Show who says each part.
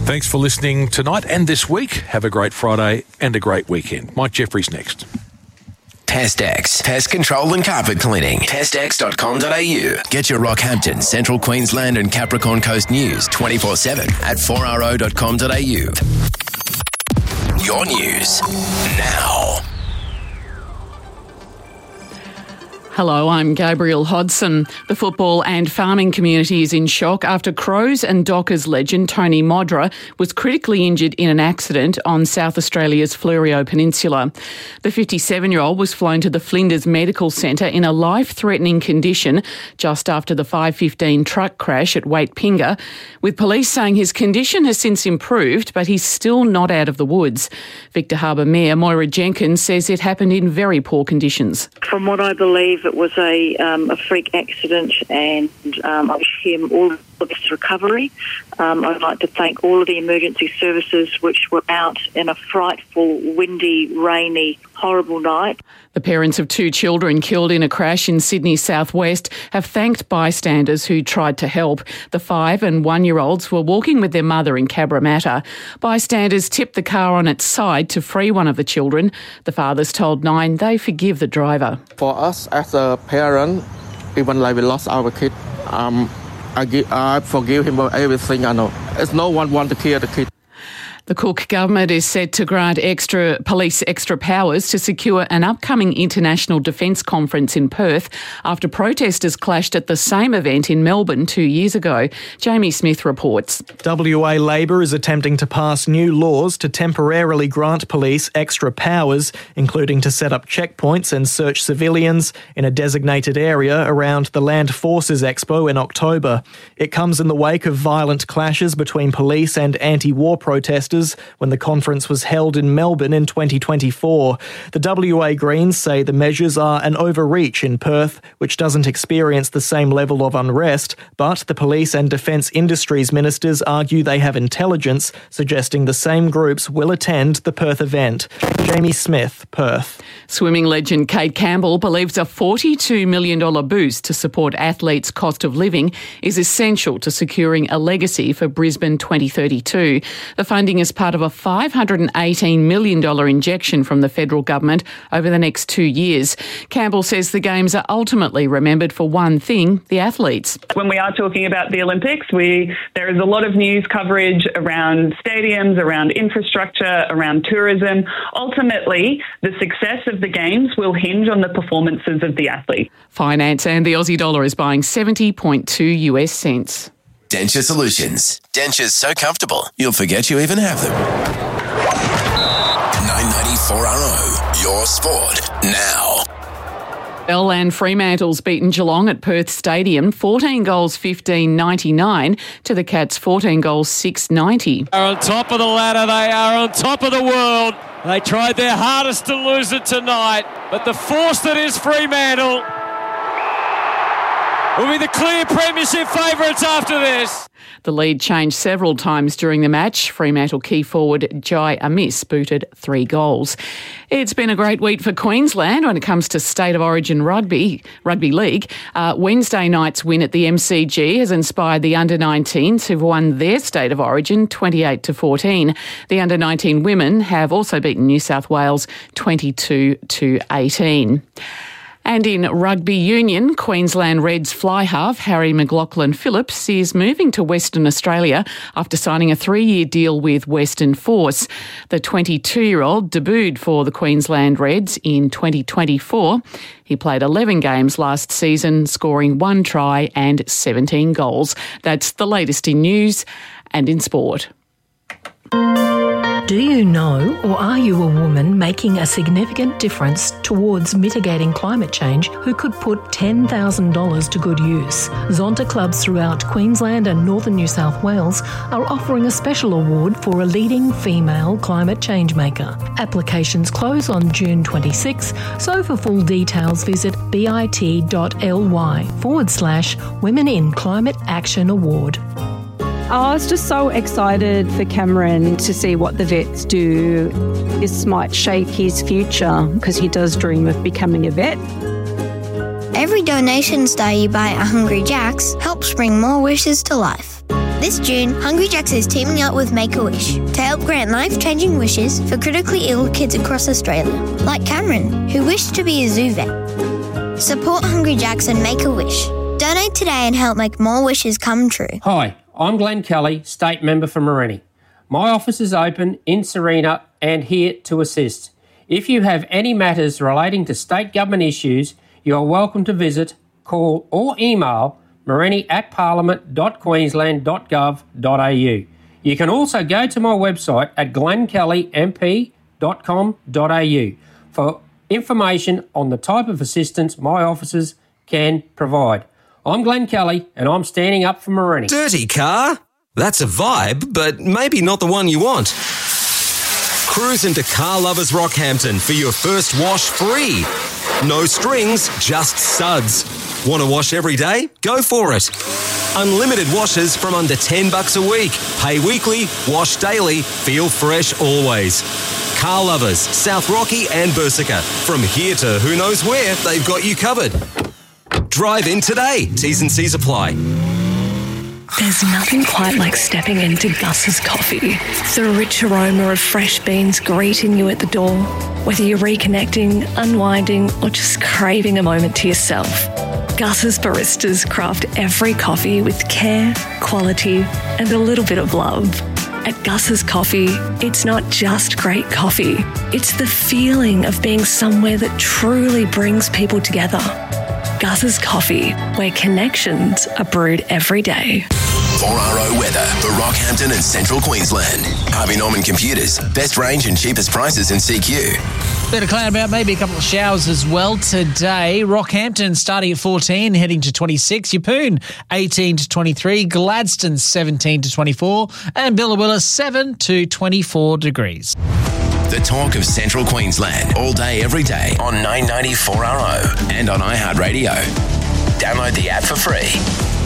Speaker 1: Thanks for listening tonight and this week. Have a great Friday and a great weekend. Mike Jeffries next.
Speaker 2: PestX. Pest control and carpet cleaning. PestX.com.au. Get your Rockhampton, Central Queensland and Capricorn Coast news 24/7 at 4RO.com.au. Your news now.
Speaker 3: Hello, I'm Gabrielle Hodson. The football and farming community is in shock after Crows and Dockers legend Tony Modra was critically injured in an accident on South Australia's Fleurieu Peninsula. The 57-year-old was flown to the Flinders Medical Centre in a life-threatening condition just after the 5:15 truck crash at Waitpinga, with police saying his condition has since improved, but he's still not out of the woods. Victor Harbour Mayor Moira Jenkins says it happened in very poor conditions.
Speaker 4: From what I believe, it was a freak accident, and I wish him all of his recovery. I'd like to thank all of the emergency services which were out in a frightful, windy, rainy, horrible night.
Speaker 3: The parents of 2 children killed in a crash in Sydney's southwest have thanked bystanders who tried to help. The 5- and 1-year-olds were walking with their mother in Cabramatta. Bystanders tipped the car on its side to free one of the children. The fathers told Nine they forgive the driver.
Speaker 5: For us as a parent, even like we lost our kid, I forgive him for everything I know. There's no one want to kill the kid.
Speaker 3: The Cook government is set to grant police extra powers to secure an upcoming International Defence Conference in Perth after protesters clashed at the same event in Melbourne 2 years ago. Jamie Smith reports.
Speaker 6: WA Labor is attempting to pass new laws to temporarily grant police extra powers, including to set up checkpoints and search civilians in a designated area around the Land Forces Expo in October. It comes in the wake of violent clashes between police and anti-war protesters when the conference was held in Melbourne in 2024. The WA Greens say the measures are an overreach in Perth, which doesn't experience the same level of unrest, but the police and defence industries ministers argue they have intelligence, suggesting the same groups will attend the Perth event. Jamie Smith, Perth.
Speaker 3: Swimming legend Kate Campbell believes a $42 million boost to support athletes' cost of living is essential to securing a legacy for Brisbane 2032. The funding is part of a $518 million injection from the federal government over the next 2 years. Campbell says the Games are ultimately remembered for one thing: the athletes.
Speaker 7: When we are talking about the Olympics, there is a lot of news coverage around stadiums, around infrastructure, around tourism. Ultimately, the success of the Games will hinge on the performances of the athletes.
Speaker 3: Finance and the Aussie dollar is buying 70.2 US cents.
Speaker 2: Denture Solutions. Dentures so comfortable, you'll forget you even have them. 994RO, your sport now.
Speaker 3: And Fremantle's beaten Geelong at Perth Stadium 14 goals 15-99 to the Cats 14 goals 6-90.
Speaker 8: They're on top of the ladder, they are on top of the world. They tried their hardest to lose it tonight, but the force that is Fremantle will be the clear premiership favourites after this.
Speaker 3: The lead changed several times during the match. Fremantle key forward Jai Amiss booted 3 goals. It's been a great week for Queensland when it comes to State of Origin rugby league. Wednesday night's win at the MCG has inspired the under-19s who've won their State of Origin 28-14. The under-19 women have also beaten New South Wales 22-18. And in rugby union, Queensland Reds fly half Harry McLaughlin-Phillips is moving to Western Australia after signing a 3-year deal with Western Force. The 22-year-old debuted for the Queensland Reds in 2024. He played 11 games last season, scoring 1 try and 17 goals. That's the latest in news and in sport.
Speaker 9: Do you know, or are you a woman making a significant difference towards mitigating climate change who could put $10,000 to good use? Zonta clubs throughout Queensland and northern New South Wales are offering a special award for a leading female climate change maker. Applications close on June 26, so for full details visit bit.ly/Women in Climate Action Award.
Speaker 10: I was just so excited for Cameron to see what the vets do. This might shape his future because he does dream of becoming a vet.
Speaker 11: Every donation star you buy at Hungry Jack's helps bring more wishes to life. This June, Hungry Jack's is teaming up with Make-A-Wish to help grant life-changing wishes for critically ill kids across Australia, like Cameron, who wished to be a zoo vet. Support Hungry Jack's and Make-A-Wish. Donate today and help make more wishes come true.
Speaker 12: Hi, I'm Glenn Kelly, State Member for Morenni. My office is open in Serena and here to assist. If you have any matters relating to state government issues, you are welcome to visit, call or email morenni@parliament.queensland.gov.au. You can also go to my website at glennkellymp.com.au for information on the type of assistance my officers can provide. I'm Glenn Kelly and I'm standing up for Morenni.
Speaker 13: Dirty car? That's a vibe, but maybe not the one you want. Cruise into Car Lovers Rockhampton for your first wash free. No strings, just suds. Want to wash every day? Go for it. Unlimited washes from under $10 a week. Pay weekly, wash daily, feel fresh always. Car Lovers, South Rocky and Bersica. From here to who knows where, they've got you covered. Drive in today. T's and C's apply.
Speaker 14: There's nothing quite like stepping into Gus's Coffee. The rich aroma of fresh beans greeting you at the door. Whether you're reconnecting, unwinding, or just craving a moment to yourself, Gus's baristas craft every coffee with care, quality, and a little bit of love. At Gus's Coffee, it's not just great coffee. It's the feeling of being somewhere that truly brings people together. Gus's Coffee, where connections are brewed every day.
Speaker 2: 4RO weather for Rockhampton and Central Queensland. Harvey Norman Computers. Best range and cheapest prices in CQ.
Speaker 15: Bit of cloud about, maybe a couple of showers as well today. Rockhampton starting at 14, heading to 26. Yeppoon 18 to 23. Gladstone 17 to 24. And Billawilla 7 to 24 degrees.
Speaker 2: The talk of Central Queensland. All day, every day on 990 4RO and on iHeartRadio. Download the app for free.